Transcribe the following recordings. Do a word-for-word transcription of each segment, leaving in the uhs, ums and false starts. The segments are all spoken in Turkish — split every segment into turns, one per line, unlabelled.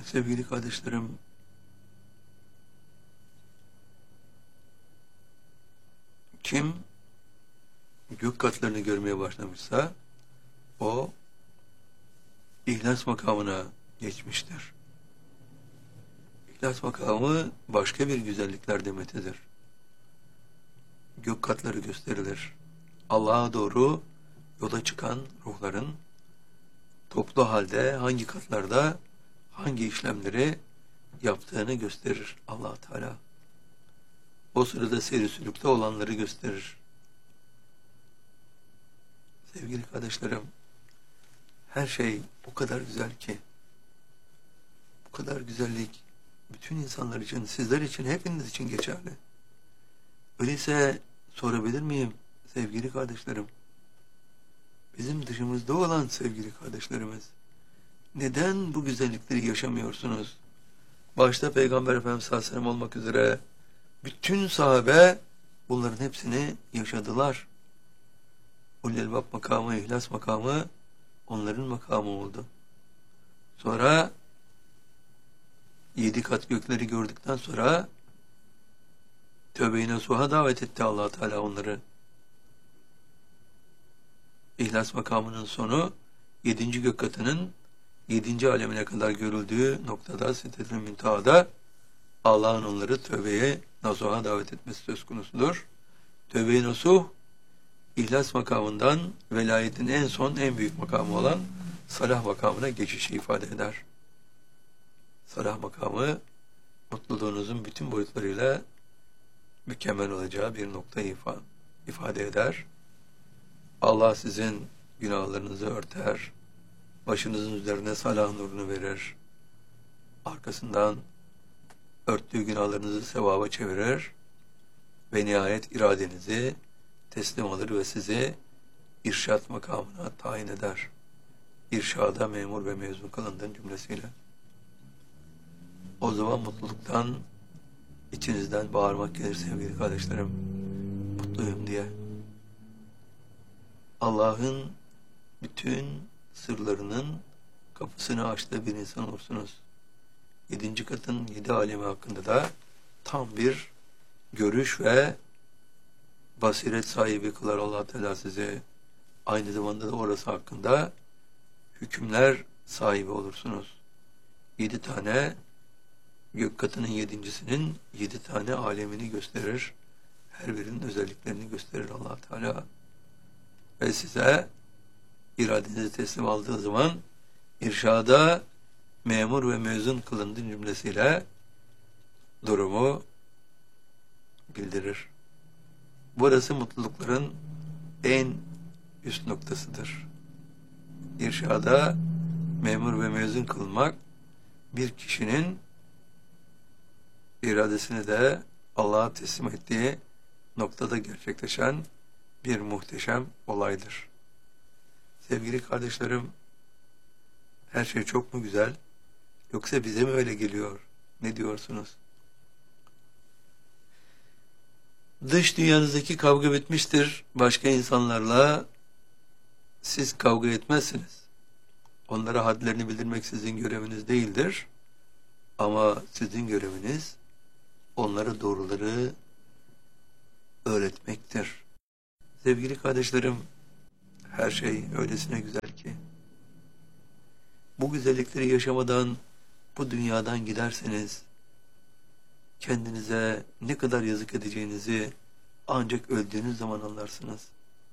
Sevgili kardeşlerim, kim gök katlarını görmeye başlamışsa o ihlas makamına geçmiştir. İhlas makamı başka bir güzellikler demetidir. Gök katları gösterilir. Allah'a doğru yola çıkan ruhların toplu halde hangi katlarda hangi işlemleri yaptığını gösterir Allah Teala. O sırada seyri sülükte olanları gösterir. Sevgili kardeşlerim, her şey o kadar güzel ki, bu kadar güzellik bütün insanlar için, sizler için, hepiniz için geçerli. Öyleyse sorabilir miyim sevgili kardeşlerim? Bizim dışımızda olan sevgili kardeşlerimiz, neden bu güzellikleri yaşamıyorsunuz? Başta Peygamber Efendimiz sallallahu aleyhi ve sellem olmak üzere bütün sahabe bunların hepsini yaşadılar. Ulul Elbab makamı, ihlas makamı onların makamı oldu. Sonra yedi kat gökleri gördükten sonra tövbe-i nasuha davet etti Allah Teala onları. İhlas makamının sonu yedinci gök katının yedinci alemine kadar görüldüğü noktada Sidretül Münteha'da Allah'ın onları tövbeye nasuha davet etmesi söz konusudur. Tövbe-i nasuh İhlas makamından velayetin en son en büyük makamı olan salah makamına geçişi ifade eder. Salah makamı mutluluğunuzun bütün boyutlarıyla mükemmel olacağı bir noktayı ifade eder. Allah sizin günahlarınızı örter, başınızın üzerine salah nurunu verir, arkasından örttüğü günahlarınızı sevaba çevirir ve nihayet iradenizi teslim alır ve sizi irşat makamına tayin eder. İrşada memur ve mezun kılındığın cümlesiyle. O zaman mutluluktan içinizden bağırmak gelir sevgili kardeşlerim. Mutluyum diye. Allah'ın bütün sırlarının kapısını açtığı bir insan olursunuz. Yedinci katın yedi alemi hakkında da tam bir görüş ve basiret sahibi kılar Allah Teala sizi. Aynı zamanda da orası hakkında hükümler sahibi olursunuz. Yedi tane gök katının yedincisinin yedi tane alemini gösterir. Her birinin özelliklerini gösterir Allah Teala. Ve size iradenizi teslim aldığı zaman irşada memur ve mezun kılındığı cümlesiyle durumu bildirir. Burası mutlulukların en üst noktasıdır. İrşada memur ve mezun kılmak bir kişinin iradesini de Allah'a teslim ettiği noktada gerçekleşen bir muhteşem olaydır. Sevgili kardeşlerim, her şey çok mu güzel? Yoksa bize mi öyle geliyor? Ne diyorsunuz? Dış dünyanızdaki kavga bitmiştir. Başka insanlarla siz kavga etmezsiniz. Onlara hadlerini bildirmek sizin göreviniz değildir. Ama sizin göreviniz onlara doğruları öğretmektir. Sevgili kardeşlerim, her şey öylesine güzel ki bu güzellikleri yaşamadan bu dünyadan giderseniz kendinize ne kadar yazık edeceğinizi ancak öldüğünüz zaman anlarsınız.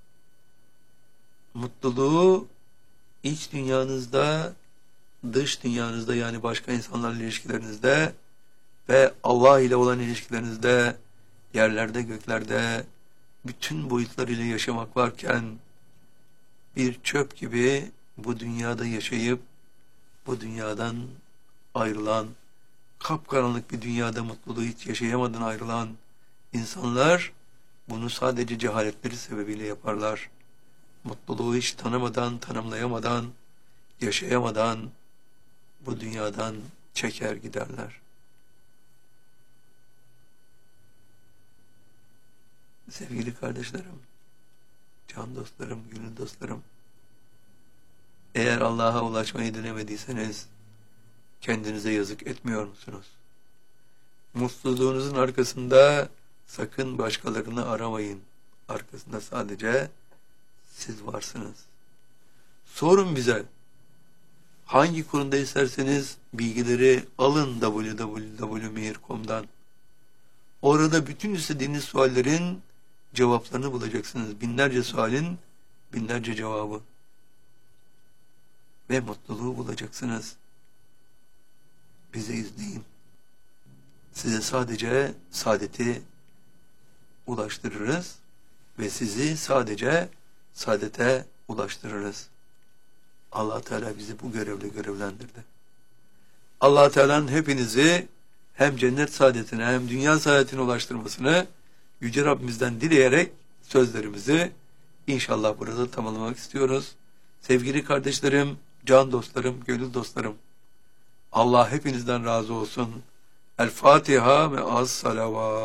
Mutluluğu iç dünyanızda, dış dünyanızda yani başka insanlarla ilişkilerinizde ve Allah ile olan ilişkilerinizde, yerlerde, göklerde, bütün boyutlarıyla yaşamak varken bir çöp gibi bu dünyada yaşayıp bu dünyadan ayrılan, kapkaranlık bir dünyada mutluluğu hiç yaşayamadan ayrılan insanlar bunu sadece cehaletleri sebebiyle yaparlar. Mutluluğu hiç tanımadan, tanımlayamadan, yaşayamadan bu dünyadan çeker giderler. Sevgili kardeşlerim, can dostlarım, gönül dostlarım, eğer Allah'a ulaşmayı denemediyseniz kendinize yazık etmiyor musunuz? Mutluluğunuzun arkasında sakın başkalarını aramayın. Arkasında sadece siz varsınız. Sorun bize. Hangi konuda isterseniz bilgileri alın w w w nokta mihir nokta com'dan. Orada bütün istediğiniz suallerin cevaplarını bulacaksınız. Binlerce sualin binlerce cevabı. Ve mutluluğu bulacaksınız. Bizi izleyin. Size sadece saadeti ulaştırırız ve sizi sadece saadete ulaştırırız. Allah Teala bizi bu görevle görevlendirdi. Allah Teala'nın hepinizi hem cennet saadetine hem dünya saadetine ulaştırmasını Yüce Rabbimizden dileyerek sözlerimizi inşallah burada tamamlamak istiyoruz. Sevgili kardeşlerim, can dostlarım, gönül dostlarım, Allah hepinizden razı olsun. El Fatiha ve az salavat.